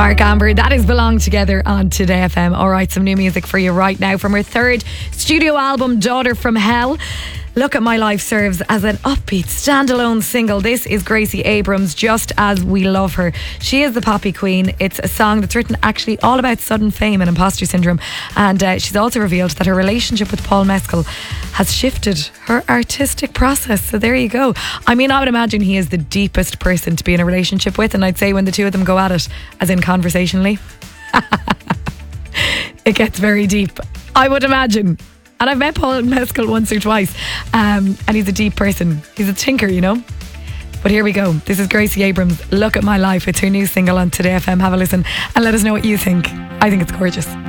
Mark Amber, that is Belong Together on Today FM. Alright, some new music for you right now from her third studio album, Daughter from Hell. Look at My Life serves as an upbeat standalone single. This is Gracie Abrams, Just As We Love Her. She is the poppy queen. It's a song that's written actually all about sudden fame and imposter syndrome, and she's also revealed that her relationship with Paul Mescal has shifted her artistic process. So there you go. I mean, I would imagine he is the deepest person to be in a relationship with, and I'd say when the two of them go at it, as in conversationally, it gets very deep, I would imagine. And I've met Paul Mescal once or twice, and he's a deep person. He's a tinker, you know. But here we go. This is Gracie Abrams, Look at My Life. It's her new single on Today FM. Have a listen and let us know what you think. I think it's gorgeous.